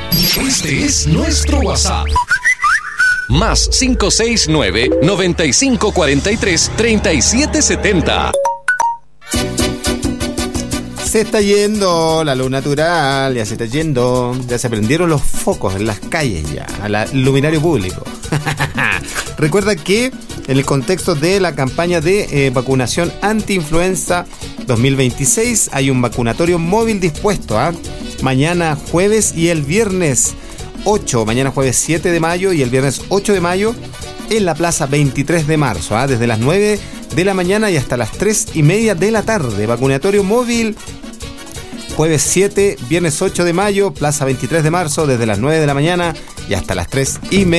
Este es nuestro WhatsApp. Más 569-9543-3770. Se está yendo la luz natural, ya se está yendo, ya se prendieron los focos en las calles ya, al luminario público. Recuerda que en el contexto de la campaña de vacunación anti-influenza 2026 hay un vacunatorio móvil dispuesto, mañana jueves y el viernes 8, mañana jueves 7 de mayo y el viernes 8 de mayo en la plaza 23 de marzo, desde las 9 de la mañana y hasta las 3:30 de la tarde. Vacunatorio móvil, jueves 7, viernes 8 de mayo, plaza 23 de marzo, desde las 9 de la mañana y hasta las 3:30